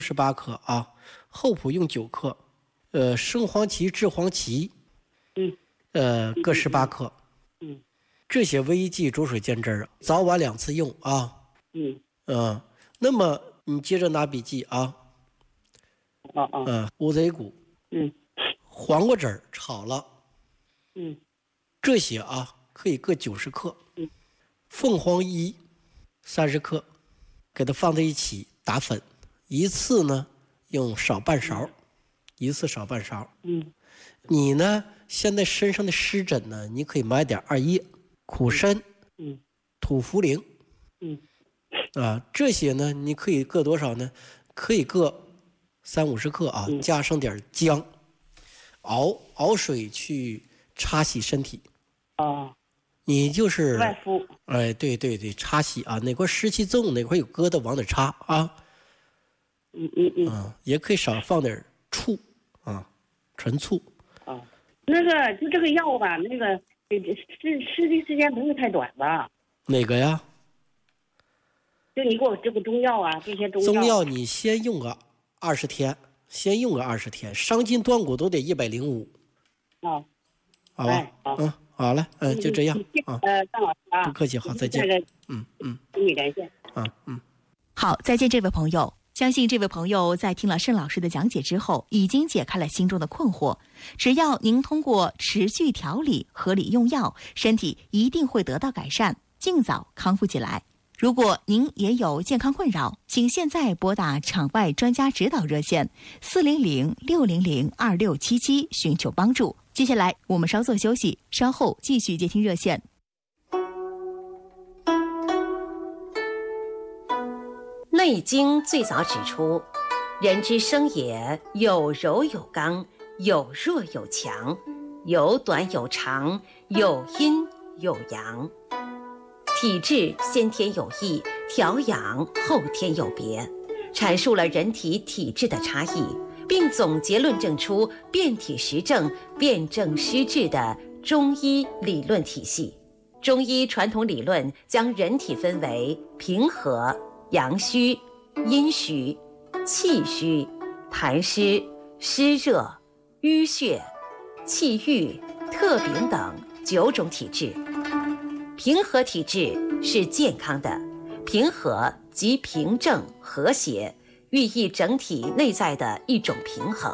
18克啊，厚朴用9克，生黄芪、制黄芪，各18克，这些微剂煮水煎汁儿，早晚2次用啊。那么你接着拿笔记啊。乌贼骨，黄瓜汁儿炒了，这些啊可以各90克，凤凰衣30克，给它放在一起打粉，一次呢用少半勺，你呢现在身上的湿疹呢，你可以买点2叶、苦参、土茯苓，这些呢你可以各多少呢？可以各30-50克啊，加上点姜，熬水去擦洗身体。你就是外敷。 对，擦洗啊，哪块湿气重，哪块有疙瘩往哪擦啊。也可以少放点醋啊，纯醋。 那个就这个药吧，那个吃的时间不是太短吧？ 哪个呀？ 就你给我这个中药啊，这些中药你先用个20天，伤筋断骨都得105。好吧，好了，就这样啊。 张老师啊， 不客气，好，再见。 跟你连线。 好，再见，这位朋友。相信这位朋友在听了盛老师的讲解之后，已经解开了心中的困惑。只要您通过持续调理、合理用药，身体一定会得到改善，尽早康复起来。如果您也有健康困扰，请现在拨打场外专家指导热线400-600-2677寻求帮助。接下来我们稍作休息，稍后继续接听热线。 内经最早指出，人之生也，有柔有刚，有弱有强，有短有长，有阴有阳。体质先天有异，调养后天有别，阐述了人体体质的差异，并总结论证出辨体实证、辨证施治的中医理论体系。中医传统理论将人体分为平和、阳虚、阴虚、气虚、痰湿、湿热、淤血、气郁、特禀等9种体质。平和体质是健康的，平和即平正和谐，寓意整体内在的一种平衡。